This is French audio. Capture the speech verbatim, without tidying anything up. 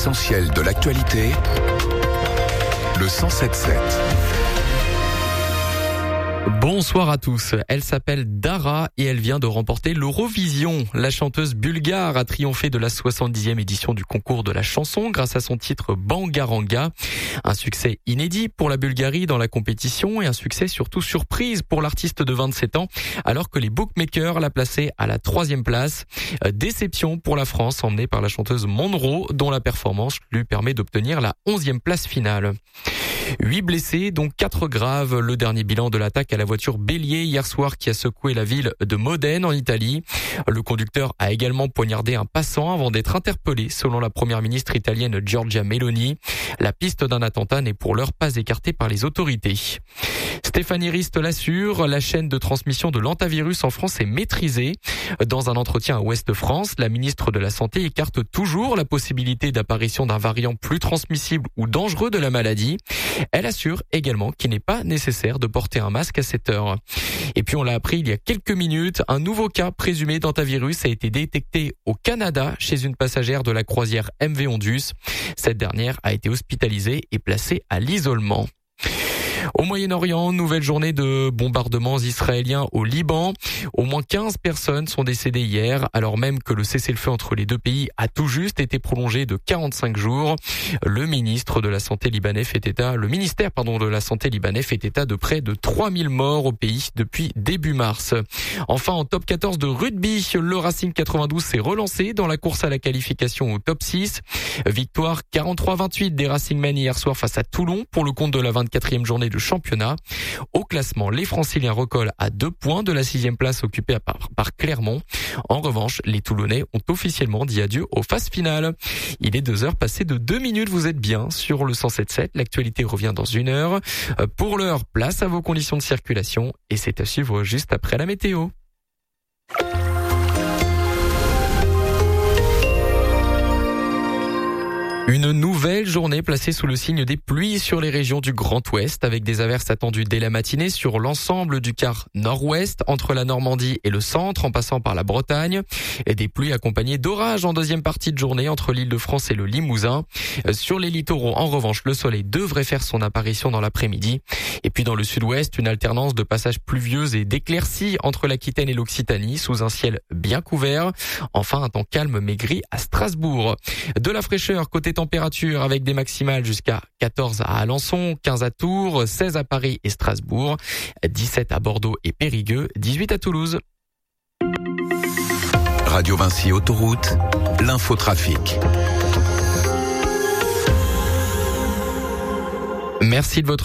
L'essentiel de l'actualité, le cent sept sept. Bonsoir à tous. Elle s'appelle Dara et elle vient de remporter l'Eurovision. La chanteuse bulgare a triomphé de la soixante-dixième édition du concours de la chanson grâce à son titre Bangaranga. Un succès inédit pour la Bulgarie dans la compétition et un succès surtout surprise pour l'artiste de vingt-sept ans alors que les bookmakers la plaçaient à la troisième place. Déception pour la France emmenée par la chanteuse Monroe dont la performance lui permet d'obtenir la onzième place finale. Huit blessés, dont quatre graves. Le dernier bilan de l'attaque à la voiture bélier hier soir qui a secoué la ville de Modène en Italie. Le conducteur a également poignardé un passant avant d'être interpellé, selon la première ministre italienne Giorgia Meloni. La piste d'un attentat n'est pour l'heure pas écartée par les autorités. Stéphanie Rist l'assure, la chaîne de transmission de l'hantavirus en France est maîtrisée. Dans un entretien à Ouest France, la ministre de la Santé écarte toujours la possibilité d'apparition d'un variant plus transmissible ou dangereux de la maladie. Elle assure également qu'il n'est pas nécessaire de porter un masque à cette heure. Et puis on l'a appris il y a quelques minutes, un nouveau cas présumé d'hantavirus a été détecté au Canada chez une passagère de la croisière M V Ondus. Cette dernière a été hospitalisée et placée à l'isolement. Au Moyen-Orient, nouvelle journée de bombardements israéliens au Liban. Au moins quinze personnes sont décédées hier, alors même que le cessez-le-feu entre les deux pays a tout juste été prolongé de quarante-cinq jours. Le ministre de la Santé libanais fait état, le ministère, pardon, de la Santé libanais fait état de près de trois mille morts au pays depuis début mars. Enfin, en top quatorze de rugby, le Racing quatre-vingt-douze s'est relancé dans la course à la qualification au top six. Victoire quarante-trois à vingt-huit des Racingmen hier soir face à Toulon pour le compte de la vingt-quatrième journée de championnat. Au classement, les Franciliens recollent à deux points de la sixième place occupée par, par Clermont. En revanche, les Toulonnais ont officiellement dit adieu aux phases finales. Il est deux heures passées de deux minutes. Vous êtes bien sur le cent sept sept. L'actualité revient dans une heure. Pour l'heure, place à vos conditions de circulation et c'est à suivre juste après la météo. Une nouvelle journée placée sous le signe des pluies sur les régions du Grand Ouest avec des averses attendues dès la matinée sur l'ensemble du quart nord-ouest entre la Normandie et le centre en passant par la Bretagne et des pluies accompagnées d'orages en deuxième partie de journée entre l'Île-de-France et le Limousin. Sur les littoraux, en revanche, le soleil devrait faire son apparition dans l'après-midi. Et puis dans le sud-ouest, une alternance de passages pluvieux et d'éclaircies entre l'Aquitaine et l'Occitanie sous un ciel bien couvert. Enfin, un temps calme mais gris à Strasbourg. De la fraîcheur côté température avec des maximales jusqu'à quatorze à Alençon, quinze à Tours, seize à Paris et Strasbourg, dix-sept à Bordeaux et Périgueux, dix-huit à Toulouse. Radio Vinci Autoroute, l'infotrafic. Merci de votre